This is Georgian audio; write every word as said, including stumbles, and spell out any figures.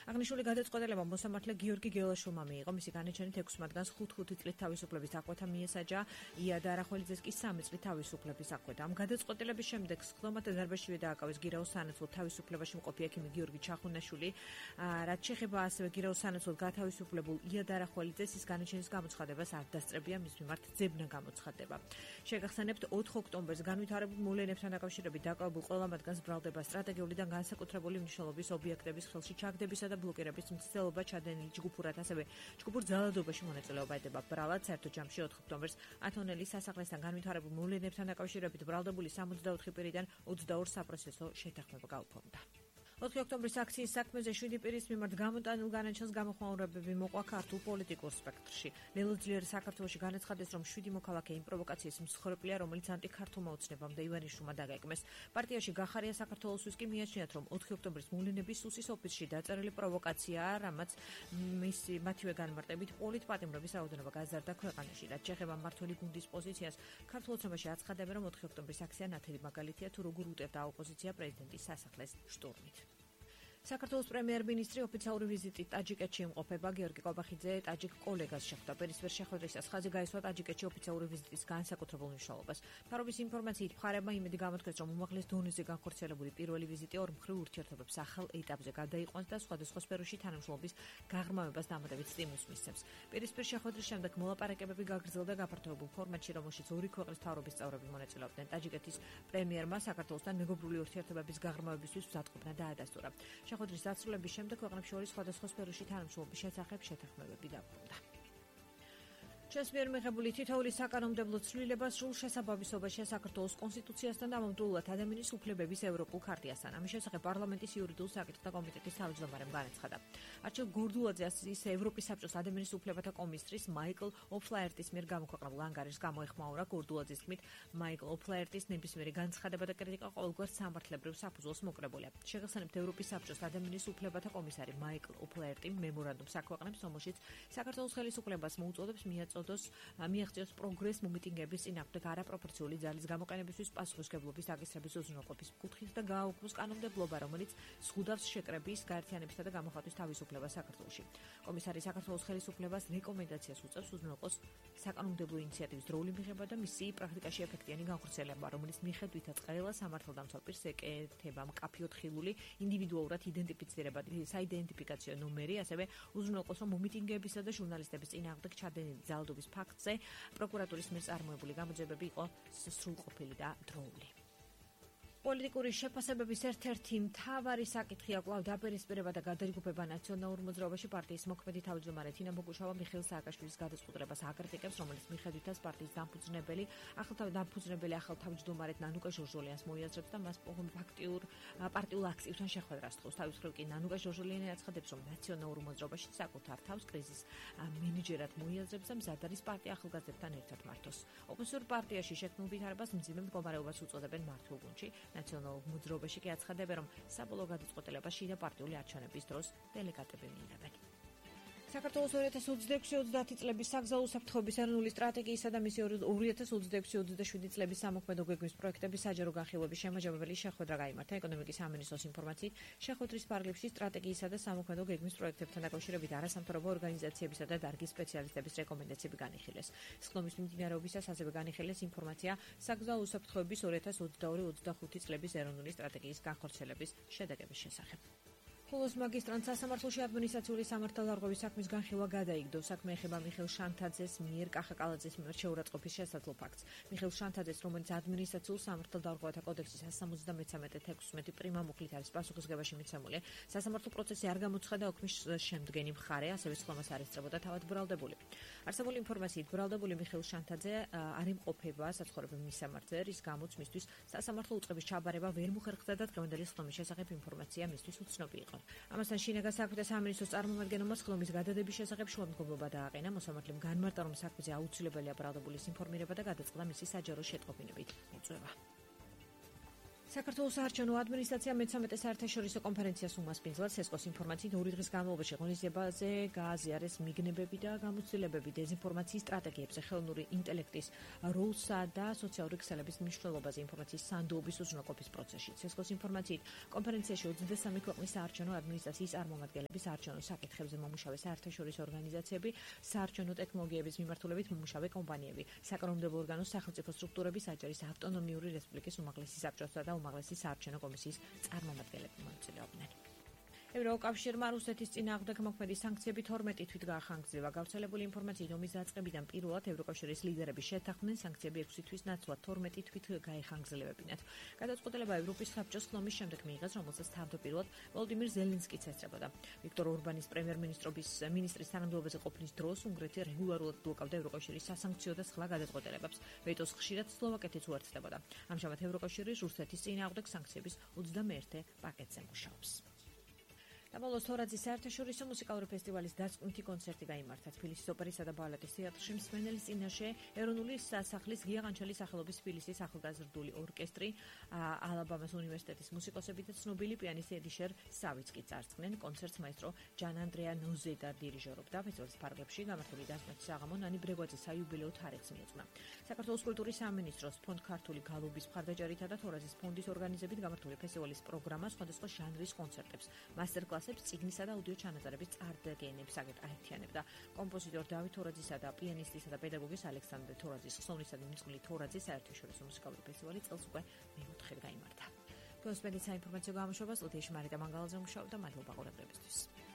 აღნიშნული გადაწყვეტილება მოსამართლე გიორგი გელაშვილმა მიიღო. მისი განაჩენით ექვსი მათგანს ხუთ-ხუთი წლით თავისუფლების აღკვეთა მიესაჯა. ია დარახველიძეს კი სამი წლით თავისუფლების აღკვეთა. ამ გადაწყვეტილების შემდეგ სხდომათა დარბაზშივე დააკავეს გირაოს სანაცვლოდ თავისუფლებაში მყოფი ექიმი გიორგი ჩახუნაშვილი. რაც შეეხება ასევე გირაოს სანაცვლოდ გათავისუფლებულ ია დარახველიძეს, ის განაჩენის გამოცხადებას არ დასწრებია, მის მიმართ ძებნა გამოცხადდება. შეგახსენებთ, ოთხ ოქტომბერს განვითარებულ მოვლენებთან დაკავშირებით დაკავებულ ყველა მათგანს ბრალდება სტრატეგიულიდან განსაკუთრებული მნიშვნელობის ობიექტების ხელში ჩაგდებისა და ბლოკირების მცდელობა ჩადენილი ჯგუფურად, ასევე ჯგუფურ ძალადობაში მონაწილეობა ედება ბრალად. საერთო ჯამში ოთხ ოქტომბერს ათონელის სასახლესთან განვითარებულ მოვლენებთან დაკავშირებით ბრალდებული სამოცდაოთხი პირიდან ოცდაორ საპროცესო შეთანხმება გაუფორმდა. ოთხი ოქტომბრის აქციის საქმეზე შვიდი პირის მიმართ გამოტანილ განაჩენს გამოხმაურებები მოყვა ქართულ პოლიტიკურ სპექტრში. ლელო ძლიერი საქართველოში განაცხადეს, რომ შვიდი მოქალაქე იმ პროვოკაციის მსხვერპლია, რომელიც ანტიქართულმა ოცნებამდე ივანიშვილმა დაგეგმეს. პარტიაში გახარია საქართველოსთვის კი მიაჩნიათ, რომ ოთხი ოქტომბრის მოვლენები სუსის ოფისში დაწერილი პროვოკაციაა, რამაც მისი მათივე განმარტებით პოლიტპატიმრობის რაოდენობა გაზარდა ქვეყანაში. რაც შეეხება მმართველი გუნდის პოზიციას, ქართულ ოცნებაში აცხადებენ, რომ ოთხი ოქტომბრის აქცია ნათელი მაგალითია, თუ როგორ უტევდა ოპოზიცია პრეზიდენტის სასახლეს შტურმით. საქართველოს პრემიერ-მინისტრი ოფიციალური ვიზიტით ტაჯიკეთში იმყოფება. გიორგი კვაბახიძე ტაჯიკ კოლეგას შეხვდა. პერისპერ შეხვედრისას ხაზი გაისვა ტაჯიკეთში ოფიციალური ვიზიტის განსაკუთრებულ მნიშვნელობას. მთავრობის ინფორმაციით მხარეებმა იმედი გამოთქვეს, რომ უმაღლეს დონეზე განხორციელებული პირველი ვიზიტი ორმხრივ ურთიერთობებს ახალ ეტაპზე გადაიყვანს და სხვადასხვა სფეროში თანამშრომლობის გაღრმავებას დამატებით სტიმულს მისცემს. პერისპერ შეხვედრის შემდეგ მოლაპარაკებები გაგრძელდა გაფართოებულ ფორმატში, რომელშიც ორი ქვეყნის მთავრობის წევრები მონაწილეობდნენ. ტაჯიკეთის პრემიერმა საქართველოსთან მეგობრული ურთიერთობების გაღრმავებისთვის უსაწყობნა დაადასტურა. შეხვედრის დასრულების შემდეგ ქვეყნებს შორის სხვადასხვა სფეროში თანამშრომლობის შესახებ შეთანხმებები დაბრუნდა. ჩვენს მიერ მიღებული თითოეული საკანონმდებლო ცვლილება სრულ შესაბამისობაში საქართველოს კონსტიტუციასთან და მომდევნულად ადამიანის უფლებების ევროპულ ქარტიასთან. ამის შესახებ პარლამენტის იურიდიულ საკითხთა კომიტეტის თავმჯდომარემ განაცხადა. არჩილ გორდულაძე ის ევროპის საბჭოს ადამიანის უფლებათა კომისრის მაიკლ ოფლაერტის მიერ გამოქვეყნებულ ანგარიშს გამოეხმაურა. გორდულაძის თქმით, მაიკლ ოფლაერტის ნებისმიერი განცხადება და კრიტიკა ყოველგვარ სამართლებრივ საფუძველს მოკრებულია. შეგახსენებთ, ევროპის საბჭოს ადამიანის უფლებათა კომისარი მაიკლ ოფლაერტი მემორანდუმს აქვეყნებს, რომელშიც საქართველოს ხელისუფლებას მოუწოდებს მიაწოდოს მიაღწიოს პროგრეს მომიტინგების წინააღმდეგ არაპროპორციული ძალის გამოყენებისთვის პასუხისმგებლობის დაკისრების უზრუნველყოფის კუთხით და გააუქმოს კანონმდებლობა, რომელიც ზღუდავს შეკრების, გაერთიანებისა და გამოხატვის თავისუფლებას საქართველოში. კომისარი საქართველოს ხელისუფლებას რეკომენდაციას უწევს უზრუნველყოს საკანონმდებლო ინიციატივის დროული მიღება და მისი პრაქტიკაში ეფექტიანი განხორციელება, რომელიც მიხედვითაც ყველა სამართალდამცავ პირს ეკეთება მკაფიოდ ხილული, ინდივიდუალურად იდენტიფიცირება საიდენტიფიკაციო ნომერი, ასევე უზრუნველყოს, რომ მომიტინგებისა და ჟურნალისტების წინააღმდეგ ჩადენილი ძალადობის ფაქტზე პროკურატურის მიერ წარმოებული გამოძიებები იყო სრულყოფილი და დროული. პოლიტიკური შეფასებების ერთ-ერთი მთავარი საკითხია კვლავ დაპირისპირება და გადაჯგუფება ნაციონალურ მოძრაობაში. პარტიის მოქმედი თავმჯდომარე თინა ბოგუშავა მიხეილ სააკაშვილის გადაწყვეტილებას აკრიტიკებს, რომელიც მიხედვითაც პარტიის დამფუძნებელი ახალ დამფუძნებელი ახალ თავმჯდომარედ ნანუკა ჟორჟოლიანს მოიაზრებს და მას ფაქტიურ პარტიულ აქციებთან შეხვედრას თხოვს. თავის მხრივ კი ნანუკა ჟორჟოლიანი აცხადებს, რომ ნაციონალურ მოძრაობაში საკუთარ თავს კრიზის მენეჯერად მოიაზრებს და მზად არის პარტია ახალგაზრდებთან ერთად მართოს. ოპოზიციურ პარტიაში შექმნილ ვითარებას მძიმე მდგომარეობას უწოდებენ მართულ გუნდში. ნაციონალურ მოძრაობაში კი აცხადებენ, რომ საბოლოო გადაწყვეტილებას შიდა პარტიული არჩევნების დროს დელეგატები მიიღებენ. საქართველოს ორი ათას ოცდაექვსი ოცდაათი წლების საგზაო უსაფრთხოების ეროვნული სტრატეგიისა და მისი ორი ათას ოცდაექვსი ოცდაშვიდი წლების სამოქმედო გეგმის პროექტების საჯარო განხილვების შემაჯამებელი შეხვედრა გაიმართა. ეკონომიკის სამინისტროს ინფორმაციით, შეხვედრის პარალელში სტრატეგიისა და სამოქმედო გეგმის პროექტებთან დაკავშირებით არასამთავრობო ორგანიზაციებისა და დარგის სპეციალისტების რეკომენდაციები განიხილეს. სხდომის მიმდინარეობისას ასევე განიხილეს ინფორმაცია საგზაო უსაფრთხოების ორი ათას ოცდაორი ოცდახუთი წლების ეროვნული სტრატეგიის განხორციელების შედეგების შესახებ. ხოლოს მაგისტრანტ სასამართლოში ადმინისტრაციული სამართალდარღვევის საქმის განხილვა გადაიგდო. საქმე ეხება მიხეილ შანთაძეს მიერ კახა კალაძის მიმართ შეურაცხყოფის შესაძლო ფაქტს. მიხეილ შანთაძეს, რომელიც ადმინისტრაციულ სამართალდარღვევათა კოდექსის cent seventy-three თხუთმეტი პრიმა მუხლით არის პასუხისმგებაში მიცემული, სასამართლო პროცესი არ გამოცხადა ოქმის შემდგენი მხარე, ასევე სხდომას არ ესწრებოდა თავად ბრალდებული. არსებული ინფორმაციით, ბრალდებული მიხეილ შანთაძე არ იმყოფება საცხოვრებელ მისამართზე, რის გამოც მისთვის სასამართლო უწყების ჩაბარება ვერ მოხერხდა და დღევანდელი სხდომის შესახებ ინფორმაცია მისთვის უცნობი იყო. ამასთან შინაგან საქმეთა სამინისტროს წარმომადგენელმა სხდომის გადადების შესახებ შუამდგომლობა დააყენა. მოსამართლემ განმარტა, რომ საქმეზე აუცილებელია ბრალდებულის ინფორმირება და გადაწყდა მისი საჯარო შეტყობინებით მოწვევა. საქართველოს საარჩევნო ადმინისტრაცია მეცამეტე საერთაშორისო კონფერენციას უმასპინძლად სესკოს ინფორმაციით ორი დღის განმავლობაში ღონისძიებაზე გააზიარეს მიგნებები და გამოცდილებები დეზინფორმაციის სტრატეგიებზე, ხელოვნური ინტელექტის როლსა და სოციალური ქსელების მნიშვნელობაზე ინფორმაციის სანდოობის უზრუნველყოფის პროცესში. სესკოს ინფორმაციით კონფერენციაში ოცდასამი ქვეყნის საარჩევნო ადმინისტრაციის წარმომადგენლები, საარჩევნო საკითხებზე მომუშავე საერთაშორისო ორგანიზაციები, საარჩევნო ტექნოლოგიების მიმართულებით მომუშავე კომპანიები, საკანონმდებლო ორგანოს სახელმწიფო სტრუქტურების, საჯარის ავტონომიური რესპუბლიკის უმაღლესი საბჭოსა და უმაღლესი საარჩევნო კომისიის წარმომადგენლები მონაწილეობდნენ. ევროკავშირმა რუსეთის წინააღმდეგ მოქმედი სანქციები თორმეტი თვით გაახანგრძლივა. გავრცელებული ინფორმაციით ომის დაწყებიდან პირველად ევროკავშირის ლიდერები შეთანხმდნენ სანქციები ექვსი თვის ნაცვლად თორმეტი თვით გაეხანგრძლებინათ. გადაწყვეტილება ევროპის საბჭოს ხდომის შემდეგ მიიღეს, რომელსაც თავდაპირველად ვოლოდიმირ ზელენსკიც ესწრებოდა. ვიქტორ ორბანის პრემიერ-მინისტრობის მინისტრის თანამდებობაზე ყოფნის დროს უნგრეთი რეგულარულად ბლოკავდა ევროკავშირის სასანქციო და სხვა გადაწყვეტილებებს. ვეტოს ხშირად სლოვაკეთიც უერთდებოდა. ამჟამად ევროკავშირი რუსეთის წინააღმდეგ სანქციების ოცდამეერთე პაკეტზე მუშაობს. საბოლოოდ თორაძის საერთაშორისო მუსიკალური ფესტივალის დასკვნითი კონცერტი გაიმართა თბილისის ოპერისა და ბალეტის თეატრში. მსმენელის წინაშე ეროვნული სასახლის გია ყანჩელის სახელობის თბილისის ახალგაზრდული ორკესტრი, ალაბამას უნივერსიტეტის მუსიკოსები და ცნობილი პიანისტი ედიშერ სავიცკი წარსდგნენ. კონცერტს მაესტრო ჯან ანდრეა ნოზედა დირიჟორობდა. ფესტივალის ფარგლებში გამართული დასკვნითი საღამო ნანი ბრეგვაძის საიუბილეო თარიღს მიეძღვნა. საქართველოს კულტურის სამინისტროს ფონდ ქართული გალობის მხარდაჭერითა და თორაძის ფონდის ორგანიზებით გამართული ფესტივალის პროგრამა სხვადასხვა ჟანრის კონცერტებს, მასტერკლასებს, წიგნისა და აუდიო ჩანაწერების წარდგენებს აერთიანებდა. კომპოზიტორ დავით თორაძისა და პიანისტისა და პედაგოგის ალექსანდრე თორაძის ხსოვნისა და მიმწყვლელი თორაძის საერთაშორისო მუსიკალური ფესტივალი წელს უკვე მეოთხედ გაიმართა. გოსპედის საინფორმაციო გამოშვება სტუდიაში მარიტა მანგალაძე მუშაობდა. მადლობა ყურებლებისთვის.